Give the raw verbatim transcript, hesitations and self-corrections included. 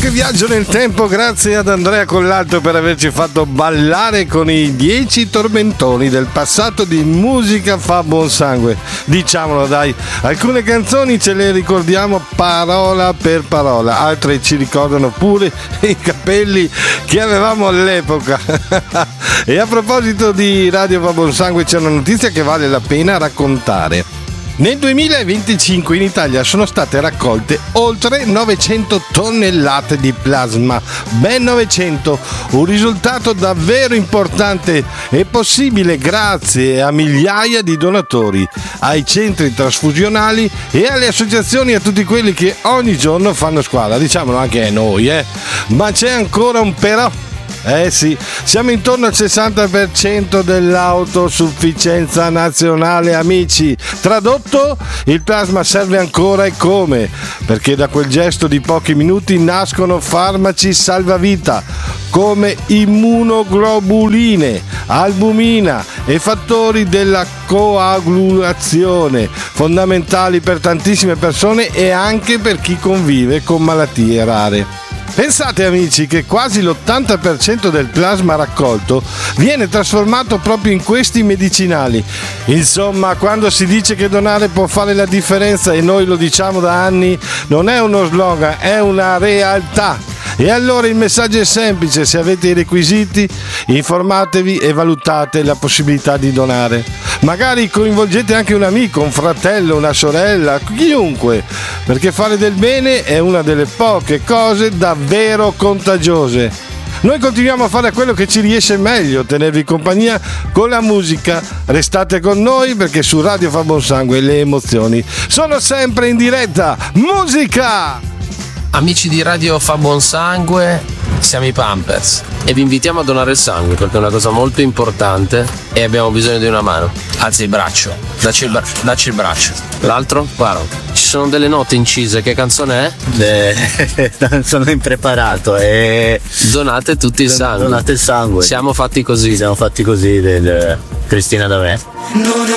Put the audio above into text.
che viaggio nel tempo, grazie ad Andrea Collalto per averci fatto ballare con i dieci tormentoni del passato di Musica fa buon sangue. Diciamolo dai, alcune canzoni ce le ricordiamo parola per parola, altre ci ricordano pure i capelli che avevamo all'epoca. E a proposito di Radio fa buon sangue, c'è una notizia che vale la pena raccontare. Nel duemilaventicinque in Italia sono state raccolte oltre novecento tonnellate di plasma, ben novecento, un risultato davvero importante e possibile grazie a migliaia di donatori, ai centri trasfusionali e alle associazioni, a tutti quelli che ogni giorno fanno squadra, diciamolo anche a noi, eh. Ma c'è ancora un però. Eh sì, siamo intorno al sessanta per cento dell'autosufficienza nazionale, amici. Tradotto, il plasma serve ancora e come? Perché da quel gesto di pochi minuti nascono farmaci salvavita come immunoglobuline, albumina e fattori della coagulazione, fondamentali per tantissime persone e anche per chi convive con malattie rare. Pensate amici che quasi l'ottanta per cento del plasma raccolto viene trasformato proprio in questi medicinali. Insomma, quando si dice che donare può fare la differenza, e noi lo diciamo da anni, non è uno slogan, è una realtà. E allora il messaggio è semplice: se avete i requisiti, informatevi e valutate la possibilità di donare. Magari coinvolgete anche un amico, un fratello, una sorella, chiunque, perché fare del bene è una delle poche cose davvero contagiose. Noi continuiamo a fare quello che ci riesce meglio, tenervi compagnia con la musica. Restate con noi perché su Radio fa buon sangue le emozioni sono sempre in diretta. Musica! Amici di Radio fa buon sangue, siamo i Pampers e vi invitiamo a donare il sangue perché è una cosa molto importante e abbiamo bisogno di una mano. Alzi il braccio, dacci il, bra- dacci il braccio. L'altro? Guarda, ci sono delle note incise, che canzone è? Eh, sono impreparato e... Donate tutti il sangue. Donate il sangue. Siamo fatti così. Siamo fatti così del Cristina D'Avè. Non